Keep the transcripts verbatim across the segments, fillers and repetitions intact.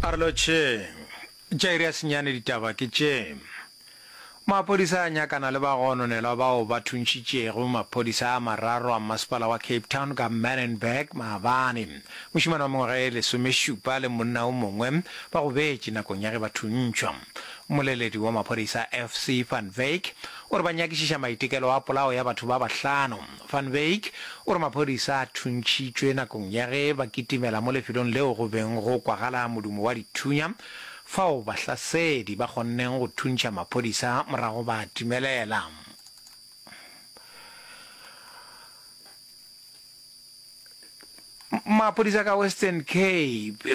Arloche, Jairus Nyani ditaba ke tše. Maphodisa a nyakana le ba gononela bao ba thuntšitšego maphodisa a mararo a masepala wa Cape Town ka Manenberg maabane. Mošimane wa mengwaga le lesomešupa le monna o mongwe ba go betše nakong ya ge ba thuntšwa. Moleledi wa maphodisa F C Van Wyk o re ba nyakišiša maitekelo a polao ya batho ba bahlano. Van Wyk o re maphodisa a thuntšitšwe nakong ya ge ba kitimela mo lefelong leo go beng go kwagala modumo wa dithunya fao bahlasedi ba kgonneng go thuntša maphodisa morago ba timelela. Maphodisa ka Western Cape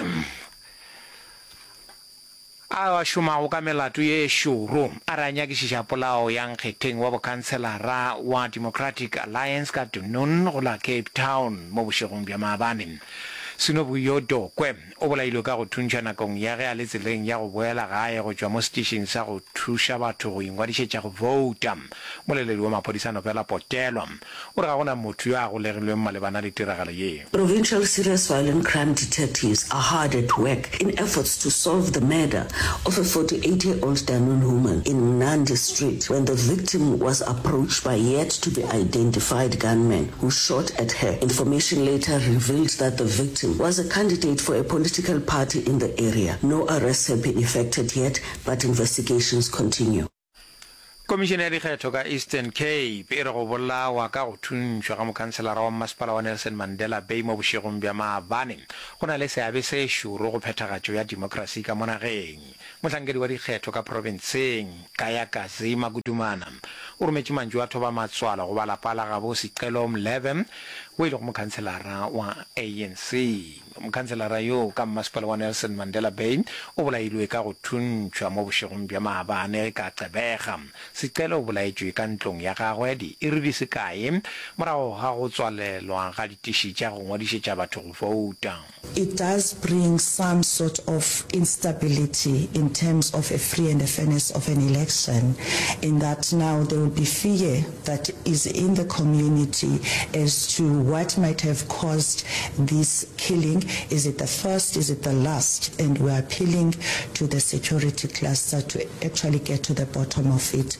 a šomago ka melato ye šoro a re a nyakišiša polao ya nkgetheng wa bokhanselara wa Democratic Alliance ka Dunun go la Cape Town mo bošegong bja maabane. Sinobuyo Dokwe o bolailwe ka go thuntša nakong ya ge a le tseleng ya go boela gae go tšwa mo station sa go thuša batho go ingwadišetša go vouta. Moleledi wa maphodisa Novela Potelwa o re ga gona motho yo a golegilweng malebana le tiragalo ye. Provincial serious violent crime detectives are hard at work in efforts to solve the murder of a forty-eight-year-old Danun woman in Nandi Street when the victim was approached by yet to be identified gunmen who shot at her. Information later revealed that the victim was a candidate for a political party in the area. No arrests have been effected yet, but investigations continue. Commissioner ya dikgetho ka Eastern Cape e re go bolawa ka go thuntšwa ga mokhanselara wa masepala wa Nelson Mandela Bay mo bošegong bja maabane go na le seabe se šoro go phethagatšo ya demokrasi ka mo nageng. Mohlankedi wa dikgetho ka provinseng Kaya Kazima Gudumana o rometše mantšu a thoba matswala go ba lapa la gabo Sicelo Mleve o ile go mokhanselara wa A N C. Mokhanselara yo ka masepala wa Nelson Mandela Bay o bolailwe ka go thuntšwa mo bošegong bja maabane ka Xebega. Sicelo o bolaetšwe ka ntlong ya gagwe di iri di se kae morago ga go tswalelwa ga ditiši tša go ngwadišetša batho go vouta. It does bring some sort of instability in terms of a free and a fairness of an election, in that now there will be fear that is in the community as to what might have caused this killing. Is it the first? Is it the last? And we're appealing to the security cluster to actually get to the bottom of it.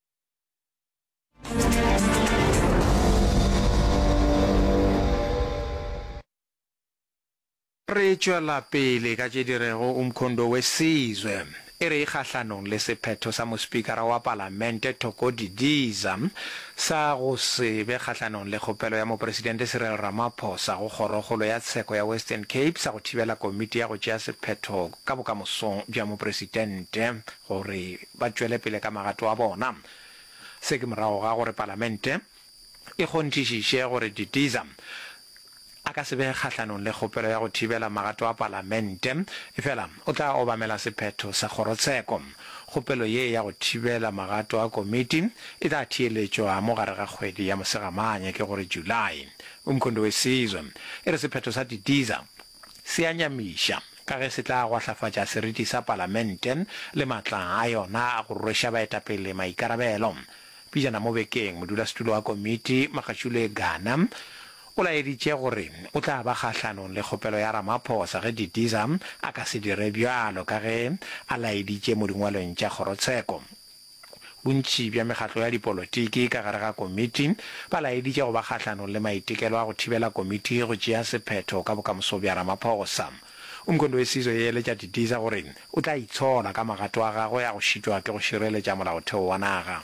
Re tšwela pele ka tše dirego umkhondo wesizwe e re ikgahlanong le sephetho sa mospikara wa palamente Thoko Didiza sa go se be kgahlanong le kgopelo ya mopresidente Cyril Ramaphosa go kgorokgolo ya tsheko ya Western Cape sa go thibela komiti ya go tšea sephetho ka bokamosong bja mopresidente gore ba tšwele pele ka magato a bona. Se ke morago ga gore palamente e kgonthišiše gore Didiza a ka se be kgahlanong le kgopelo ya go thibela magato a palamente e fela o tla obamela sephetho sa kgorotsheko. Kgopelo ye ya go thibela magato a komiti e tla thieletšwa mo gare ga kgwedi ya mosegamanya ke gore July. Umkhondo wesizwe e re sephetho sa Didiza se a nyamiša ka ge se tla gwahlafatša seriti sa palamente le matla a yona a go rweša baetapele maikarabelo. Pijana mo bekeng modulasetulo wa komiti Makashule Gana o laeditše gore o tla ba kgahlanong le kgopelo ya Ramaphosa ge Didiza a ka se dire bjalo ka ge a laeditše mo dingwalong tša kgorotsheko. Bontši bja mekgatlo ya dipolotiki ka gare ga komiti ba laeditše go ba kgahlanong le maitekelo a go thibela komiti go tšea sephetho ka bokamoso bja Ramaphosa. Umkhondo wesizwe e eletša Didiza gore o tla itshola ka magato a gagwe ya go šitwa ke go šireletša molaotheo wa naga.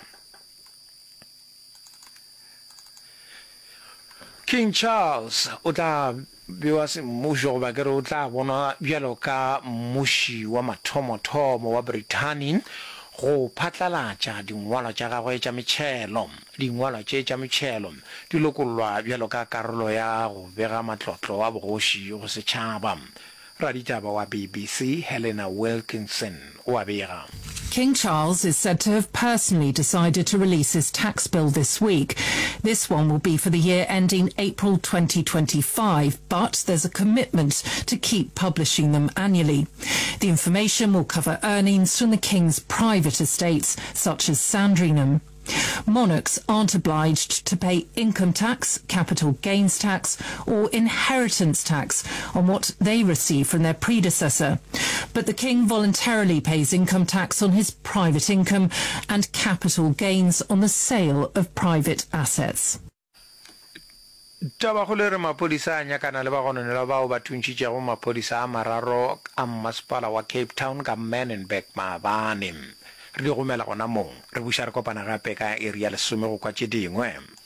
King Charles o tla bewa semmušo goba kere o tla bona bjalo ka mmuši wa mathomo-thomo wa Britain go phatlalatša dingwalwa tša gagwe tša metšhelo. Dingwalwa tše tša metšhelo di lokollwa bjalo ka karolo ya go bega matlotlo a bogoši go setšhaba. Raditaba wa B B C Helena Wilkinson o a bega. King Charles is said to have personally decided to release his tax bill this week. This one will be for the year ending April twenty twenty-five, but there's a commitment to keep publishing them annually. The information will cover earnings from the King's private estates, such as Sandringham. Monarchs aren't obliged to pay income tax, capital gains tax or inheritance tax on what they receive from their predecessor. but the king voluntarily pays income tax on his private income and capital gains on the sale of private assets. Taba go le re mapodisa a nyakana le bagononela bao ba thuntšitšego mapodisa a mararo a mmasepala wa Cape Town ka Manenberg maabane. Re di gomela gona mong re buša re kopana gape ka area lesome go kwa tše dingwe.